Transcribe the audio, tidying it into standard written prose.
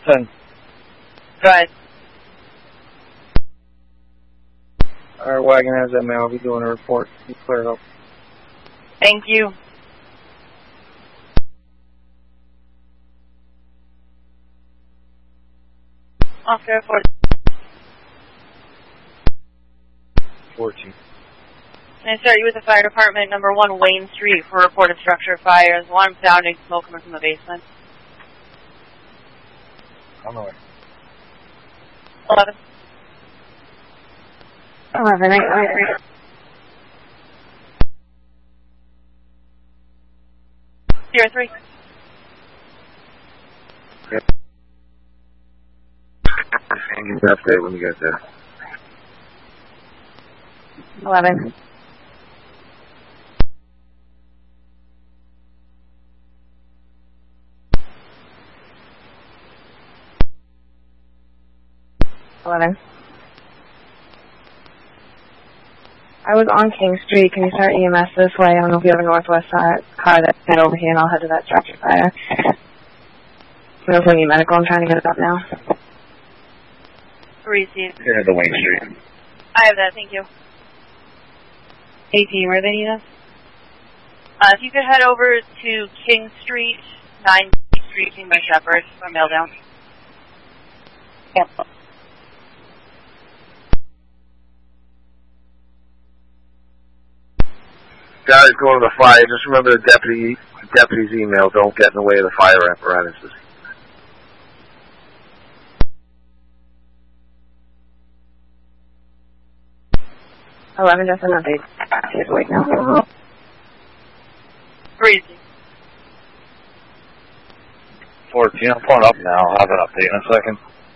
10. Go ahead. Alright, Wagon has that mail. I'll be doing a report. You clear it up. Thank you. Oscar 14. Can I start you with the fire department, number 1 Wayne Street, for reported structure fires. Alarm sounding, smoke coming from the basement. On the way. 11. 11, 8, 03. Yep. Give me an update when you get there. 11. 11. I was on King Street. Can you start EMS this way? I don't know if you have a northwest side car that's head over here, and I'll head to that structure fire. No, if we need medical. I'm trying to get it up now. Receive. Here, the Wayne Street. I have that, thank you. 18, where they need us? If you could head over to King Street, 9 Street, King by Shepherd, for mail down. Yep. Guys, go to the fire. Just remember the deputy's email. Don't get in the way of the fire apparatuses. Just an update. Just wait now. Receive. 14, I'm pulling up now. I'll have an update in a second.